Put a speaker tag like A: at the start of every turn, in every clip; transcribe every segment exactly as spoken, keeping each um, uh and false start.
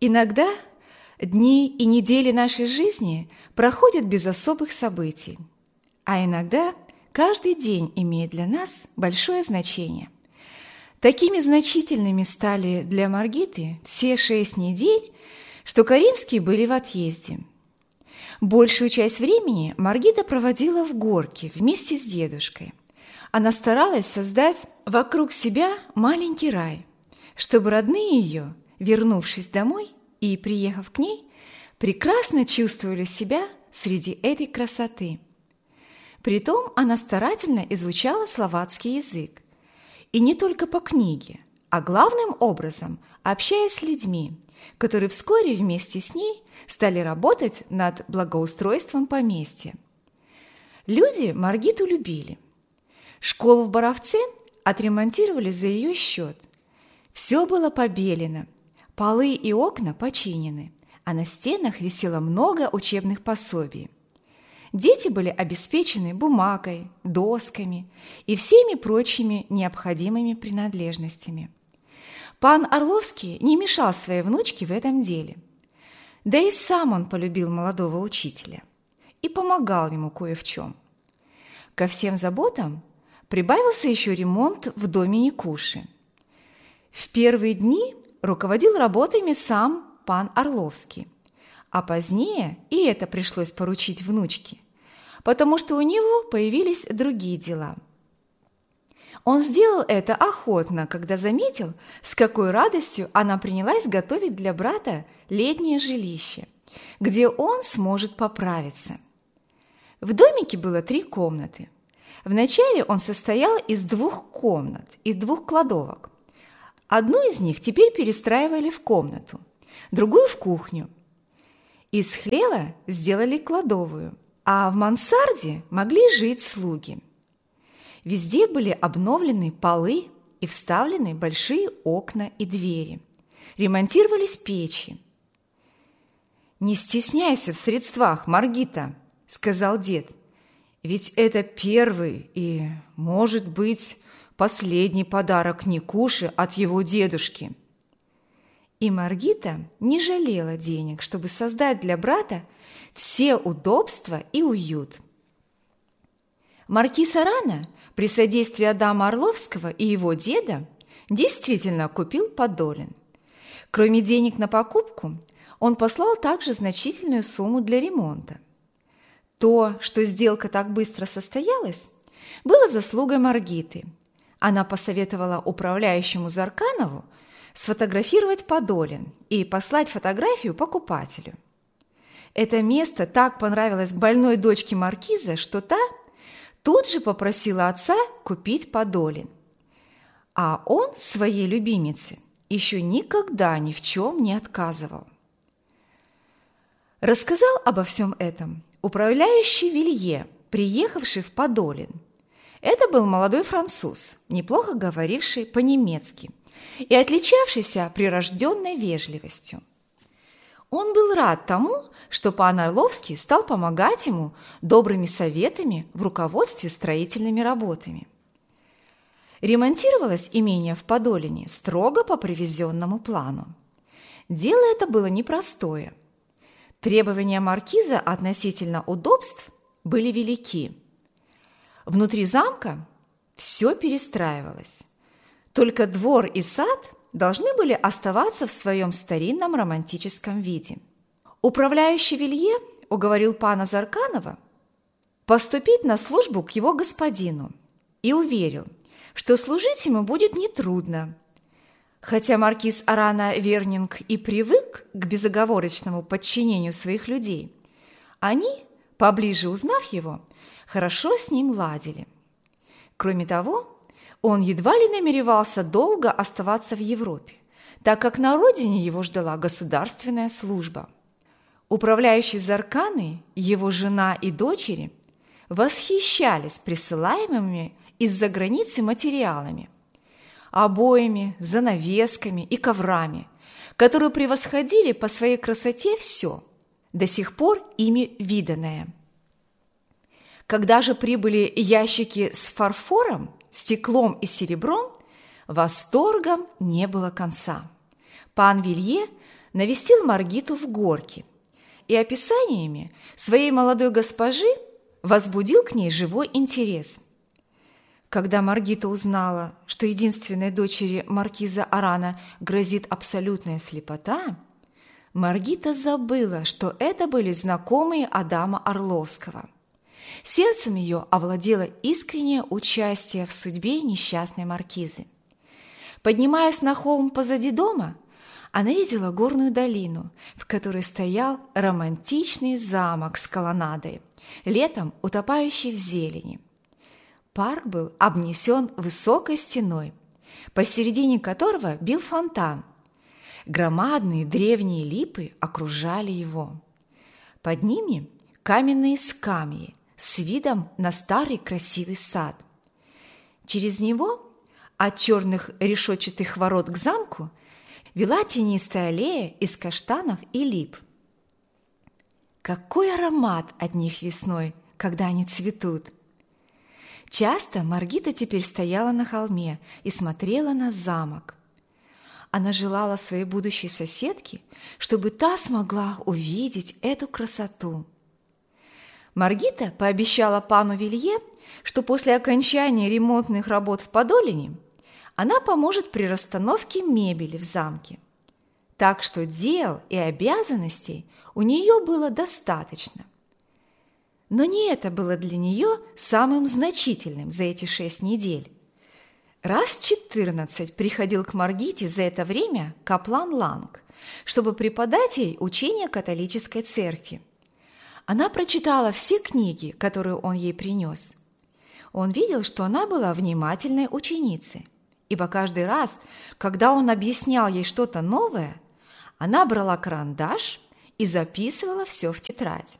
A: Иногда дни и недели нашей жизни проходят без особых событий, а иногда каждый день имеет для нас большое значение. Такими значительными стали для Маргиты все шесть недель, что Каримские были в отъезде. Большую часть времени Маргита проводила в горке вместе с дедушкой. Она старалась создать вокруг себя маленький рай, чтобы родные ее, вернувшись домой и приехав к ней, прекрасно чувствовали себя среди этой красоты. Притом она старательно изучала словацкий язык, и не только по книге, а главным образом общаясь с людьми, которые вскоре вместе с ней стали работать над благоустройством поместья. Люди Маргиту любили. Школу в Боровце отремонтировали за ее счет. Все было побелено, полы и окна починены, а на стенах висело много учебных пособий. Дети были обеспечены бумагой, досками и всеми прочими необходимыми принадлежностями. Пан Орловский не мешал своей внучке в этом деле. Да и сам он полюбил молодого учителя и помогал ему кое в чем. Ко всем заботам прибавился еще ремонт в доме Никуши. В первые дни руководил работами сам пан Орловский, а позднее и это пришлось поручить внучке, потому что у него появились другие дела. Он сделал это охотно, когда заметил, с какой радостью она принялась готовить для брата летнее жилище, где он сможет поправиться. В домике было три комнаты. Вначале он состоял из двух комнат и двух кладовок. Одну из них теперь перестраивали в комнату, другую – в кухню. Из хлева сделали кладовую, а в мансарде могли жить слуги. Везде были обновлены полы и вставлены большие окна и двери. Ремонтировались печи. «Не стесняйся в средствах, Маргита», – сказал дед, – «ведь это первый и, может быть, последний подарок Никуше от его дедушки». И Маргита не жалела денег, чтобы создать для брата все удобства и уют. Маркиз Арана при содействии Адама Орловского и его деда действительно купил Подолин. Кроме денег на покупку, он послал также значительную сумму для ремонта. То, что сделка так быстро состоялась, было заслугой Маргиты. Она посоветовала управляющему Зарканову сфотографировать Подолин и послать фотографию покупателю. Это место так понравилось больной дочке маркиза, что та тут же попросила отца купить Подолин. А он своей любимице еще никогда ни в чем не отказывал. Рассказал обо всем этом управляющий Вилье, приехавший в Подолин. Это был молодой француз, неплохо говоривший по-немецки и отличавшийся прирожденной вежливостью. Он был рад тому, что пан Орловский стал помогать ему добрыми советами в руководстве строительными работами. Ремонтировалось имение в Подолине строго по привезенному плану. Дело это было непростое. Требования маркиза относительно удобств были велики. Внутри замка все перестраивалось. Только двор и сад должны были оставаться в своем старинном романтическом виде. Управляющий Вилье уговорил пана Зарканова поступить на службу к его господину и уверил, что служить ему будет нетрудно. Хотя маркиз Арана Вернинг и привык к безоговорочному подчинению своих людей, они, поближе узнав его, хорошо с ним ладили. Кроме того, он едва ли намеревался долго оставаться в Европе, так как на родине его ждала государственная служба. Управляющий Зарканы, его жена и дочери восхищались присылаемыми из-за границы материалами, обоями, занавесками и коврами, которые превосходили по своей красоте все, до сих пор ими виданное. Когда же прибыли ящики с фарфором, стеклом и серебром, восторгом не было конца. Пан Вилье навестил Маргиту в Горке и описаниями своей молодой госпожи возбудил к ней живой интерес. Когда Маргита узнала, что единственной дочери маркиза Арана грозит абсолютная слепота, Маргита забыла, что это были знакомые Адама Орловского. Сердцем ее овладело искреннее участие в судьбе несчастной маркизы. Поднимаясь на холм позади дома, она видела горную долину, в которой стоял романтичный замок с колоннадой, летом утопающий в зелени. Парк был обнесен высокой стеной, посередине которого бил фонтан. Громадные древние липы окружали его. Под ними каменные скамьи с видом на старый красивый сад. Через него, от черных решетчатых ворот к замку, вела тенистая аллея из каштанов и лип. Какой аромат от них весной, когда они цветут! Часто Маргита теперь стояла на холме и смотрела на замок. Она желала своей будущей соседке, чтобы та смогла увидеть эту красоту. Маргита пообещала пану Вилье, что после окончания ремонтных работ в Подолине она поможет при расстановке мебели в замке. Так что дел и обязанностей у нее было достаточно. Но не это было для нее самым значительным за эти шесть недель. Раз четырнадцать приходил к Маргите за это время каплан Ланг, чтобы преподать ей учение католической церкви. Она прочитала все книги, которые он ей принес. Он видел, что она была внимательной ученицей, ибо каждый раз, когда он объяснял ей что-то новое, она брала карандаш и записывала все в тетрадь.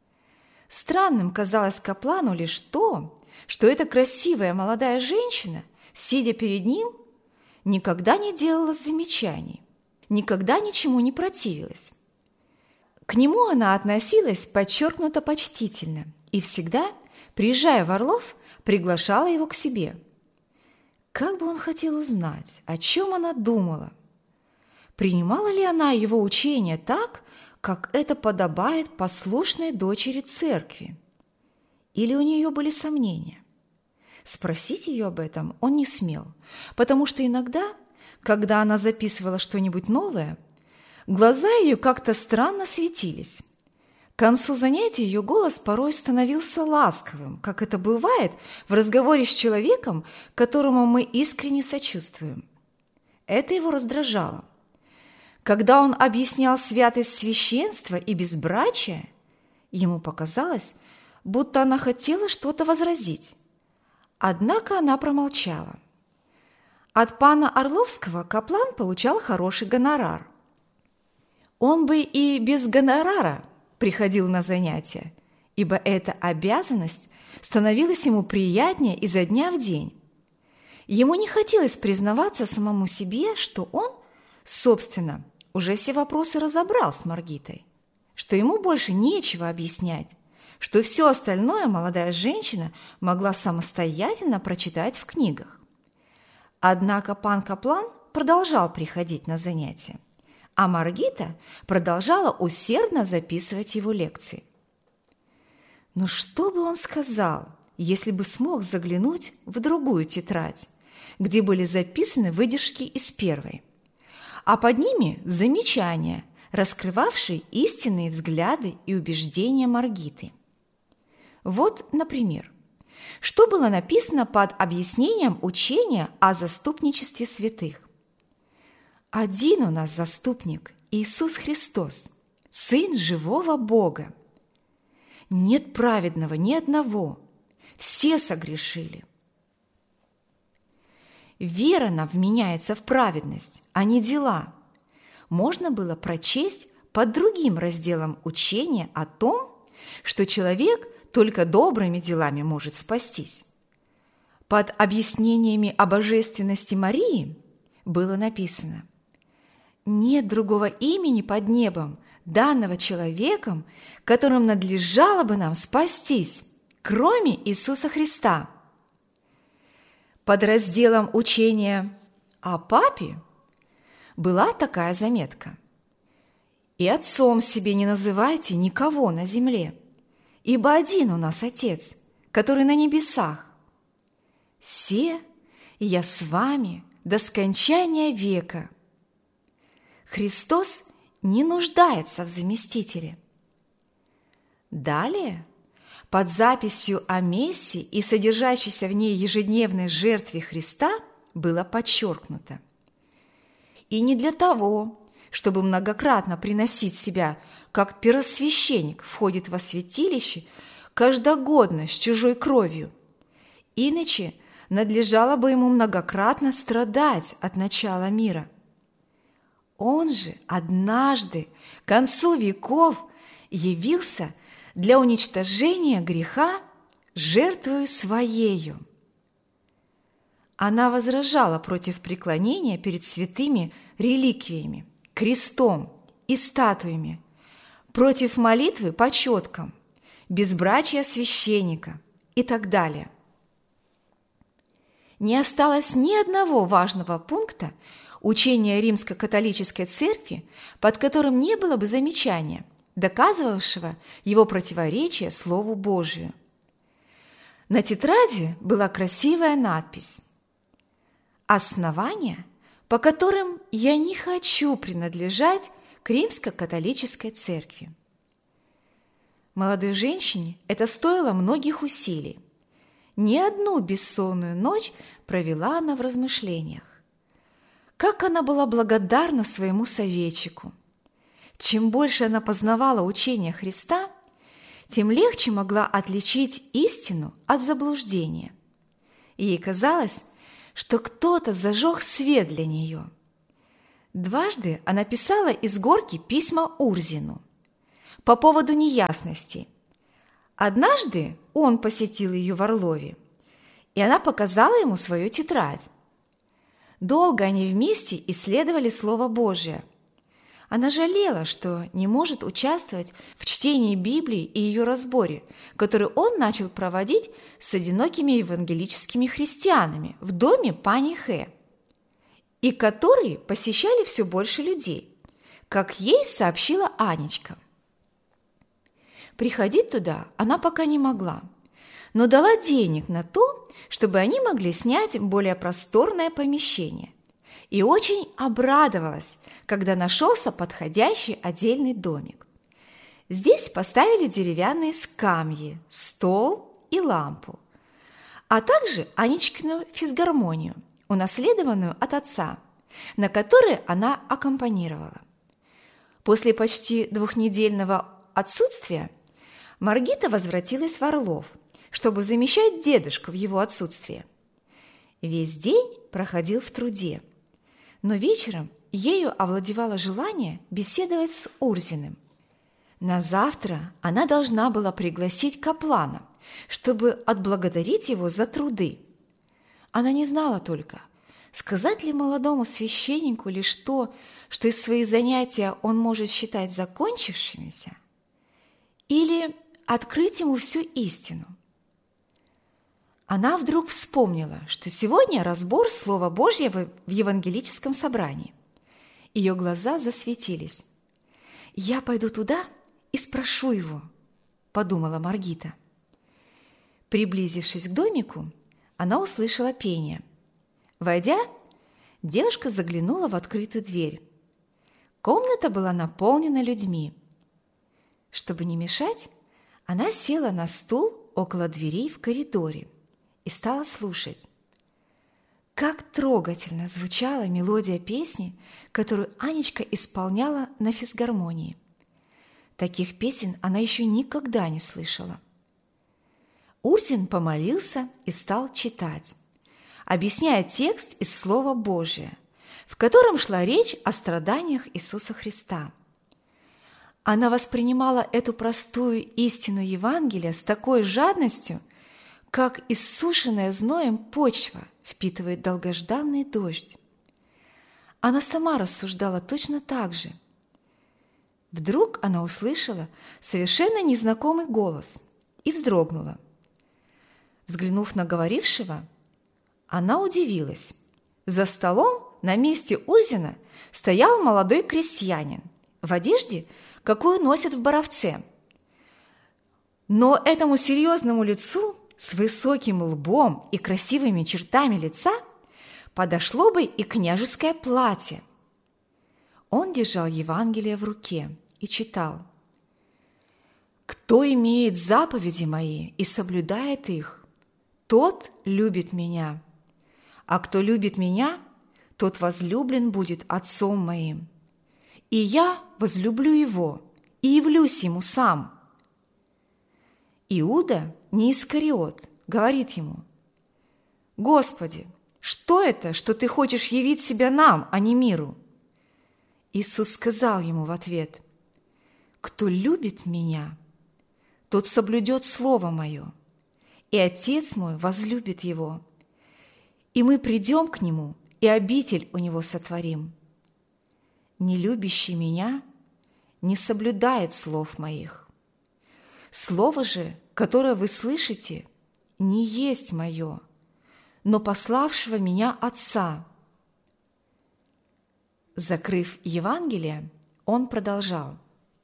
A: Странным казалось каплану лишь то, что эта красивая молодая женщина, сидя перед ним, никогда не делала замечаний, никогда ничему не противилась. К нему она относилась подчеркнуто почтительно и всегда, приезжая в Орлов, приглашала его к себе. Как бы он хотел узнать, о чем она думала? Принимала ли она его учение так, как это подобает послушной дочери церкви? Или у нее были сомнения? Спросить ее об этом он не смел, потому что иногда, когда она записывала что-нибудь новое, глаза ее как-то странно светились. К концу занятия ее голос порой становился ласковым, как это бывает в разговоре с человеком, которому мы искренне сочувствуем. Это его раздражало. Когда он объяснял святость священства и безбрачия, ему показалось, будто она хотела что-то возразить. Однако она промолчала. От пана Орловского каплан получал хороший гонорар. Он бы и без гонорара приходил на занятия, ибо эта обязанность становилась ему приятнее изо дня в день. Ему не хотелось признаваться самому себе, что он, собственно, уже все вопросы разобрал с Маргитой, что ему больше нечего объяснять, что все остальное молодая женщина могла самостоятельно прочитать в книгах. Однако пан Каплан продолжал приходить на занятия, а Маргита продолжала усердно записывать его лекции. Но что бы он сказал, если бы смог заглянуть в другую тетрадь, где были записаны выдержки из первой, а под ними замечания, раскрывавшие истинные взгляды и убеждения Маргиты? Вот, например, что было написано под объяснением учения о заступничестве святых. «Один у нас заступник – Иисус Христос, Сын живого Бога. Нет праведного ни одного, все согрешили». Вера нам вменяется в праведность, а не дела. Можно было прочесть под другим разделом учения о том, что человек только добрыми делами может спастись. Под объяснениями о божественности Марии было написано: «Нет другого имени под небом, данного человеком, которым надлежало бы нам спастись, кроме Иисуса Христа». Под разделом учения о папе была такая заметка: И отцом себе не называйте никого на земле, ибо один у нас Отец, который на небесах. Се я с вами до скончания века». Христос не нуждается в заместителе. Далее, под записью о мессе и содержащейся в ней ежедневной жертве Христа было подчеркнуто: «И не для того, чтобы многократно приносить себя, как первосвященник входит во святилище каждогодно с чужой кровью, иначе надлежало бы ему многократно страдать от начала мира. Он же однажды, к концу веков, явился для уничтожения греха жертвою своею». Она возражала против преклонения перед святыми реликвиями, крестом и статуями, против молитвы по четкам, безбрачия священника и так далее. Не осталось ни одного важного пункта учения Римско-католической церкви, под которым не было бы замечания, доказывавшего его противоречие Слову Божию. На тетради была красивая надпись: «Основания, по которым я не хочу принадлежать к Римско-католической церкви». Молодой женщине это стоило многих усилий. Не одну бессонную ночь провела она в размышлениях. Как она была благодарна своему советчику! Чем больше она познавала учение Христа, тем легче могла отличить истину от заблуждения. Ей казалось, что кто-то зажег свет для нее. Дважды она писала из горки письма Урзину по поводу неясностей. Однажды он посетил ее в Орлове, и она показала ему свою тетрадь. Долго они вместе исследовали Слово Божие. Она жалела, что не может участвовать в чтении Библии и ее разборе, который он начал проводить с одинокими евангелическими христианами в доме пани Хэ, и который посещали все больше людей, как ей сообщила Анечка. Приходить туда она пока не могла, но дала денег на то, чтобы они могли снять более просторное помещение, и очень обрадовалась, когда нашелся подходящий отдельный домик. Здесь поставили деревянные скамьи, стол и лампу, а также Анечкину физгармонию, унаследованную от отца, на которой она аккомпанировала. После почти двухнедельного отсутствия Маргита возвратилась в Орлов, чтобы замещать дедушку в его отсутствие. Весь день проходил в труде, но вечером ею овладевало желание беседовать с Урзиным. На завтра она должна была пригласить каплана, чтобы отблагодарить его за труды. Она не знала только, сказать ли молодому священнику лишь то, что из своих занятий он может считать закончившимися, или открыть ему всю истину. Она вдруг вспомнила, что сегодня разбор Слова Божьего в евангелическом собрании. Ее глаза засветились. «Я пойду туда и спрошу его», – подумала Маргита. Приблизившись к домику, она услышала пение. Войдя, девушка заглянула в открытую дверь. Комната была наполнена людьми. Чтобы не мешать, она села на стул около дверей в коридоре и стала слушать. Как трогательно звучала мелодия песни, которую Анечка исполняла на физгармонии. Таких песен она еще никогда не слышала. Урзин помолился и стал читать, объясняя текст из Слова Божия, в котором шла речь о страданиях Иисуса Христа. Она воспринимала эту простую истину Евангелия с такой жадностью, как иссушенная зноем почва впитывает долгожданный дождь. Она сама рассуждала точно так же. Вдруг она услышала совершенно незнакомый голос и вздрогнула. Взглянув на говорившего, она удивилась. За столом на месте Урзина стоял молодой крестьянин в одежде, какую носят в Боровце. Но этому серьезному лицу с высоким лбом и красивыми чертами лица подошло бы и княжеское платье. Он держал Евангелие в руке и читал: «Кто имеет заповеди мои и соблюдает их, тот любит меня, а кто любит меня, тот возлюблен будет Отцом моим, и я возлюблю его и явлюсь ему сам». Иуда, не Искариот, говорит ему: «Господи, что это, что ты хочешь явить себя нам, а не миру?» Иисус сказал ему в ответ: «Кто любит меня, тот соблюдет слово мое, и Отец мой возлюбит его, и мы придем к нему, и обитель у него сотворим. Не любящий меня не соблюдает слов моих. Слово же, которое вы слышите, не есть мое, но пославшего меня Отца». Закрыв Евангелие, он продолжал: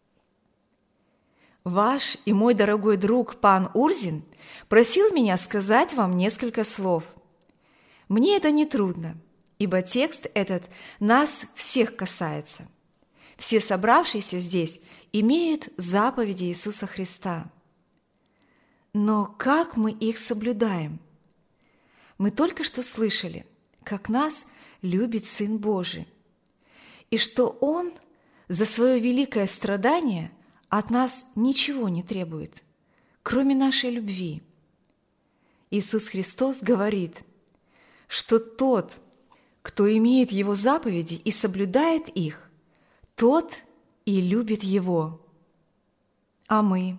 A: «Ваш и мой дорогой друг пан Урзин просил меня сказать вам несколько слов. Мне это не трудно, ибо текст этот нас всех касается. Все собравшиеся здесь имеют заповеди Иисуса Христа. Но как мы их соблюдаем? Мы только что слышали, как нас любит Сын Божий, и что Он за свое великое страдание от нас ничего не требует, кроме нашей любви. Иисус Христос говорит, что тот, кто имеет Его заповеди и соблюдает их, тот и любит Его. А мы?